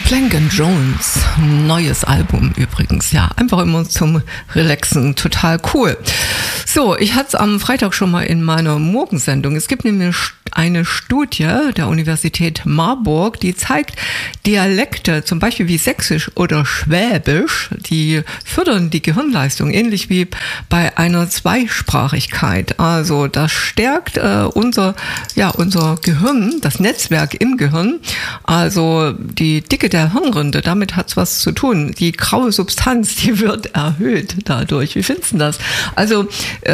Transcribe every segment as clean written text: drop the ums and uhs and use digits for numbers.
Plank & Jones, neues Album übrigens, ja, einfach immer zum Relaxen, total cool. So, ich hatte es am Freitag schon mal in meiner Morgensendung. Es gibt nämlich eine Studie der Universität Marburg, die zeigt, Dialekte, zum Beispiel wie Sächsisch oder Schwäbisch, die fördern die Gehirnleistung, ähnlich wie bei einer Zweisprachigkeit. Also das stärkt unser Gehirn, das Netzwerk im Gehirn, also die Dicke der Hirnrinde, damit hat's was zu tun. Die graue Substanz, die wird erhöht dadurch. Wie findest du das? Also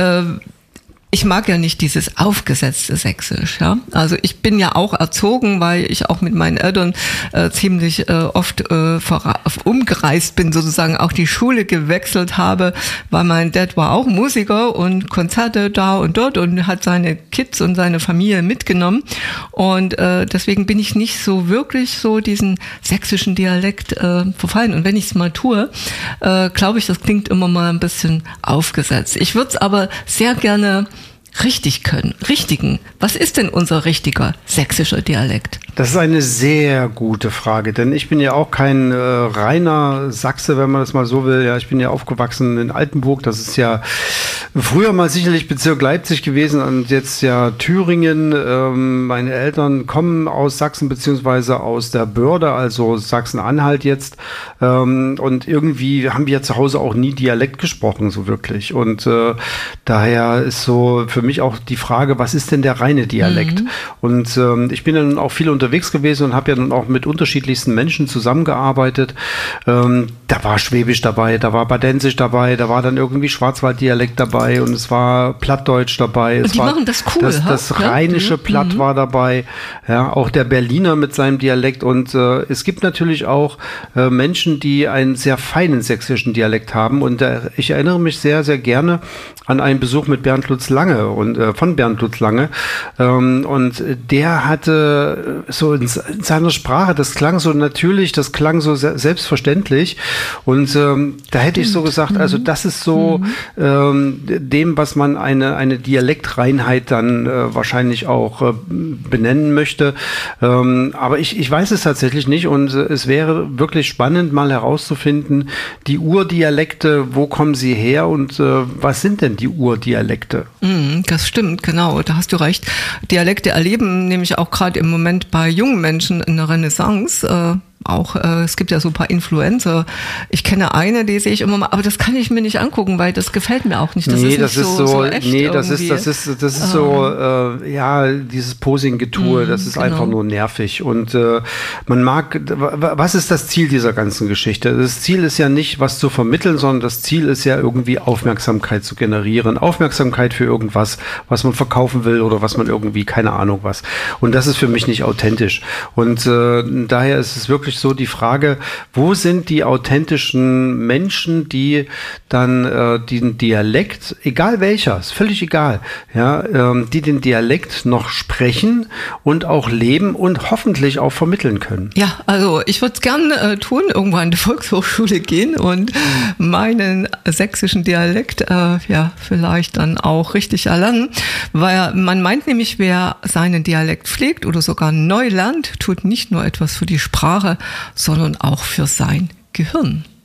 ich mag ja nicht dieses aufgesetzte Sächsisch, ja. Also ich bin ja auch erzogen, weil ich auch mit meinen Eltern ziemlich oft umgereist bin, sozusagen auch die Schule gewechselt habe, weil mein Dad war auch Musiker und Konzerte da und dort und hat seine Kids und seine Familie mitgenommen und deswegen bin ich nicht so wirklich so diesen sächsischen Dialekt verfallen und wenn ich es mal tue, glaube ich, das klingt immer mal ein bisschen aufgesetzt. Ich würde es aber sehr gerne richtigen. Was ist denn unser richtiger sächsischer Dialekt? Das ist eine sehr gute Frage, denn ich bin ja auch kein reiner Sachse, wenn man das mal so will. Ja, ich bin ja aufgewachsen in Altenburg, das ist ja früher mal sicherlich Bezirk Leipzig gewesen und jetzt ja Thüringen. Meine Eltern kommen aus Sachsen beziehungsweise aus der Börde, also Sachsen-Anhalt jetzt. Und irgendwie haben wir ja zu Hause auch nie Dialekt gesprochen, so wirklich. Und daher ist so für mich auch die Frage, was ist denn der reine Dialekt? Und ich bin dann auch viel unterwegs gewesen und habe ja dann auch mit unterschiedlichsten Menschen zusammengearbeitet. Da war Schwäbisch dabei, da war Badensisch dabei, da war dann irgendwie Schwarzwalddialekt dabei und es war Plattdeutsch dabei. Und die machen das cool. Das rheinische Platt war dabei, ja, auch der Berliner mit seinem Dialekt und es gibt natürlich auch Menschen, die einen sehr feinen sächsischen Dialekt haben und ich erinnere mich sehr, sehr gerne an einen Besuch mit Bernd Lutz Lange und von Bernd Lutz Lange und der hatte so in seiner Sprache, das klang so natürlich, das klang so selbstverständlich und da hätte ich so gesagt, also das ist so dem, was man eine Dialektreinheit dann wahrscheinlich auch benennen möchte, aber ich weiß es tatsächlich nicht und es wäre wirklich spannend, mal herauszufinden, die Urdialekte, wo kommen sie her und was sind denn die Urdialekte? Das stimmt, genau, da hast du recht. Dialekte erleben nämlich auch gerade im Moment bei jungen Menschen eine Renaissance. Auch es gibt ja so ein paar Influencer. Ich kenne eine, die sehe ich immer mal, aber das kann ich mir nicht angucken, weil das gefällt mir auch nicht. Das ist dieses Posing-Getue, das ist einfach nur nervig. Und man mag, was ist das Ziel dieser ganzen Geschichte? Das Ziel ist ja nicht, was zu vermitteln, sondern das Ziel ist ja irgendwie Aufmerksamkeit zu generieren. Aufmerksamkeit für irgendwas, was man verkaufen will oder was man irgendwie, keine Ahnung was. Und das ist für mich nicht authentisch. Und daher ist es wirklich so die Frage, wo sind die authentischen Menschen, die dann den Dialekt, egal welcher, ist völlig egal, ja, die den Dialekt noch sprechen und auch leben und hoffentlich auch vermitteln können. Ja, also ich würde es gerne tun, irgendwo an die Volkshochschule gehen und meinen sächsischen Dialekt vielleicht dann auch richtig erlernen, weil man meint nämlich, wer seinen Dialekt pflegt oder sogar neu lernt, tut nicht nur etwas für die Sprache, sondern auch für sein Gehirn.